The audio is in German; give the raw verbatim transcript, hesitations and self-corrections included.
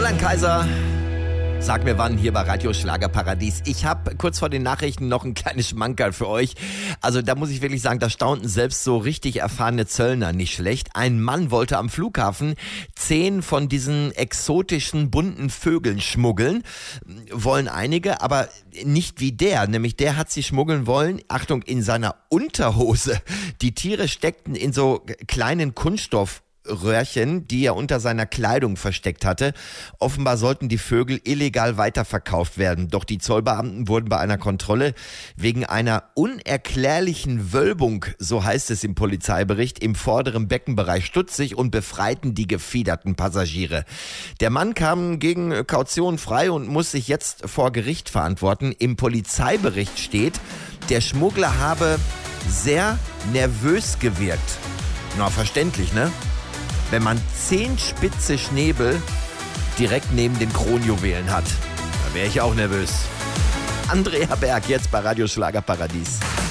Fräulein Kaiser, sag mir wann hier bei Radio Schlagerparadies. Ich habe kurz vor den Nachrichten noch ein kleines Schmankerl für euch. Also da muss ich wirklich sagen, da staunten selbst so richtig erfahrene Zöllner nicht schlecht. Ein Mann wollte am Flughafen zehn von diesen exotischen bunten Vögeln schmuggeln. Wollen einige, aber nicht wie der. Nämlich der hat sie schmuggeln wollen, Achtung, in seiner Unterhose. Die Tiere steckten in so kleinen Kunststoff Röhrchen, die er unter seiner Kleidung versteckt hatte. Offenbar sollten die Vögel illegal weiterverkauft werden. Doch die Zollbeamten wurden bei einer Kontrolle wegen einer unerklärlichen Wölbung, so heißt es im Polizeibericht, im vorderen Beckenbereich stutzig und befreiten die gefiederten Passagiere. Der Mann kam gegen Kaution frei und muss sich jetzt vor Gericht verantworten. Im Polizeibericht steht, der Schmuggler habe sehr nervös gewirkt. Na, verständlich, ne? Wenn man zehn spitze Schnäbel direkt neben den Kronjuwelen hat. Da wäre ich auch nervös. Andrea Berg, jetzt bei Radio Schlagerparadies.